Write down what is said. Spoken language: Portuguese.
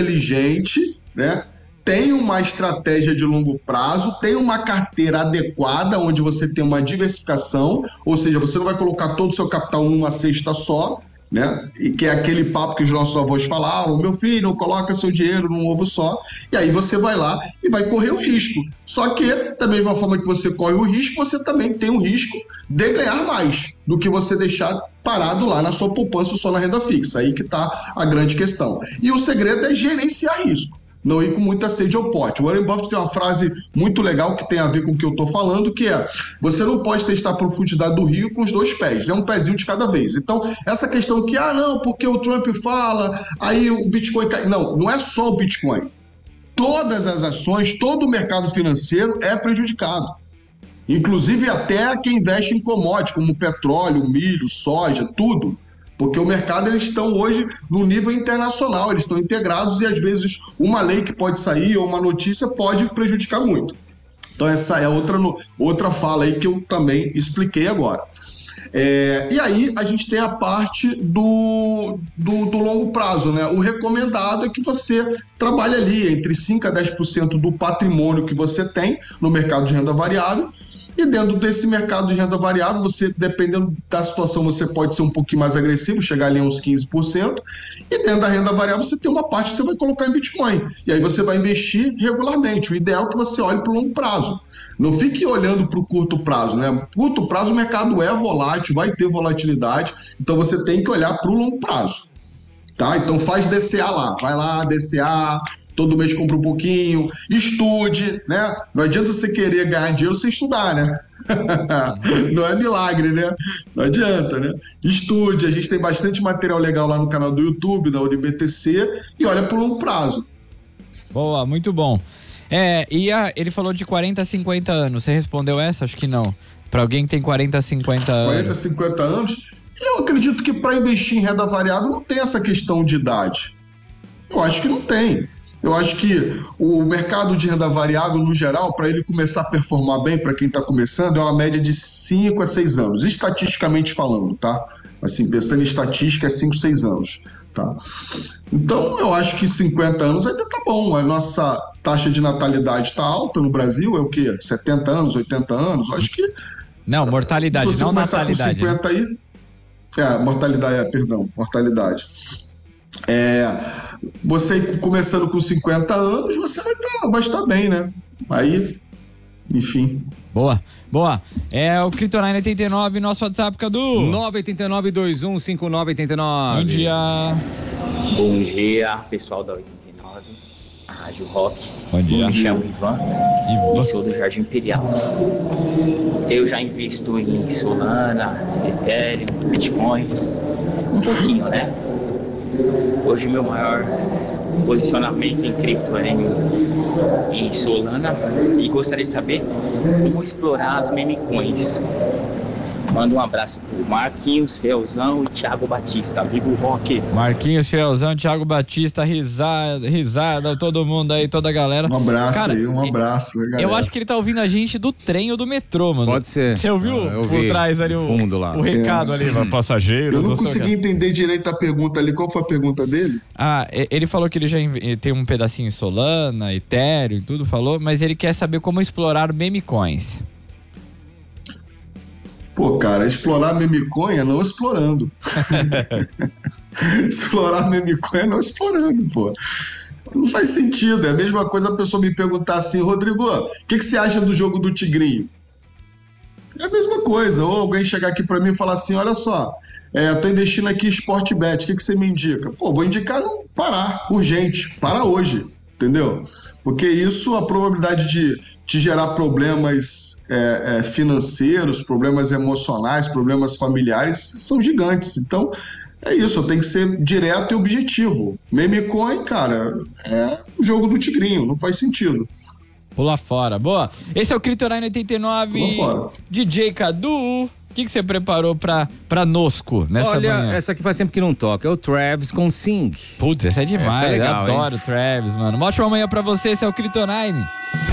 inteligente, né? Tem uma estratégia de longo prazo, tem uma carteira adequada, onde você tem uma diversificação, ou seja, você não vai colocar todo o seu capital numa cesta só, né? E que é aquele papo que os nossos avós falavam: meu filho, não coloca seu dinheiro num ovo só, e aí você vai lá e vai correr o risco. Só que, da mesma forma que você corre o risco, você também tem o risco de ganhar mais do que você deixar parado lá na sua poupança ou só na renda fixa. Aí que está a grande questão. E o segredo é gerenciar risco, não ir com muita sede ao pote. O Warren Buffett tem uma frase muito legal que tem a ver com o que eu estou falando, que é: você não pode testar a profundidade do rio com os dois pés, é um pezinho de cada vez. Então, essa questão que, não, porque o Trump fala, aí o Bitcoin cai. Não, não é só o Bitcoin. Todas as ações, todo o mercado financeiro é prejudicado. Inclusive até quem investe em commodities, como petróleo, milho, soja, tudo. Porque o mercado, eles estão hoje no nível internacional, eles estão integrados e às vezes uma lei que pode sair ou uma notícia pode prejudicar muito. Então essa é outra fala aí que eu também expliquei agora. E aí a gente tem a parte do longo prazo, né? O recomendado é que você trabalhe ali entre 5% a 10% do patrimônio que você tem no mercado de renda variável. E dentro desse mercado de renda variável, você, dependendo da situação, você pode ser um pouquinho mais agressivo, chegar ali a uns 15%. E dentro da renda variável, você tem uma parte que você vai colocar em Bitcoin. E aí você vai investir regularmente. O ideal é que você olhe para o longo prazo. Não fique olhando para o curto prazo, né? Curto prazo, o mercado é volátil, vai ter volatilidade. Então você tem que olhar para o longo prazo. Tá? Então faz DCA lá. Vai lá, DCA. Todo mês compra um pouquinho, estude, né? Não adianta você querer ganhar dinheiro sem estudar, né? Não é milagre, né? Não adianta, né? Estude, a gente tem bastante material legal lá no canal do YouTube, da UniBTC, e olha por longo prazo. Boa, muito bom. Ele falou de 40 a 50 anos, você respondeu essa? Acho que não. Para alguém que tem 40 a 50 anos. 40 a 50 anos, eu acredito que para investir em renda variável não tem essa questão de idade. Eu acho que não tem. Eu acho que o mercado de renda variável, no geral, para ele começar a performar bem, para quem está começando, é uma média de 5 a 6 anos, estatisticamente falando, tá? Assim, pensando em estatística, é 5, 6 anos, tá? Então, eu acho que 50 anos ainda tá bom. A nossa taxa de natalidade está alta no Brasil, é o quê? 70 anos, 80 anos? Eu acho que... Não, mortalidade, se você não começar natalidade. Com 50 aí... mortalidade. Você começando com 50 anos, você vai estar bem, né? Aí, enfim. Boa. É o Kryptonine 89, nosso WhatsApp, Cadu. 989-215989. Bom dia. Bom dia, pessoal da 89, a Rádio Rock. Bom dia. Me chamo Ivan e sou do Jardim Imperial. Eu já invisto em Solana, Ethereum, Bitcoin, um pouquinho, né? Hoje meu maior posicionamento em cripto é em Solana e gostaria de saber como explorar as meme coins. Manda um abraço pro Marquinhos, Fielzão e Thiago Batista. Viva o rock! Marquinhos, Fielzão, Thiago Batista, risada, todo mundo aí, toda a galera. Um abraço, cara, aí, um abraço. Galera. Eu acho que ele tá ouvindo a gente do trem ou do metrô, mano. Pode ser. Você ouviu por trás ali fundo lá. O recado ali, passageiro. Eu não consegui entender direito a pergunta ali. Qual foi a pergunta dele? Ele falou que ele já tem um pedacinho em Solana, Ethereum e tudo, falou, mas ele quer saber como explorar meme coins. Pô, cara, explorar meme coin é não explorando. Explorar meme coin é não explorando, pô. Não faz sentido. É a mesma coisa a pessoa me perguntar assim: Rodrigo, o que você acha do jogo do Tigrinho? É a mesma coisa. Ou alguém chegar aqui pra mim e falar assim: olha só, tô investindo aqui em Sportbet, o que você me indica? Pô, vou indicar não parar, urgente, para hoje, entendeu? Porque isso, a probabilidade de te gerar problemas financeiros, problemas emocionais, problemas familiares, são gigantes. Então, é isso, tem que ser direto e objetivo. Meme coin, cara, é o jogo do tigrinho, não faz sentido. Pula fora. Boa. Esse é o Kryptonine 89. Pula fora. DJ Cadu. O que você preparou pra Nosco nessa manhã? Olha, essa aqui faz tempo que não toca. É o Travis com Sing. Putz, essa é demais. Essa é legal, eu adoro o Travis, mano. Uma ótima manhã pra você. Esse é o Kryptonine.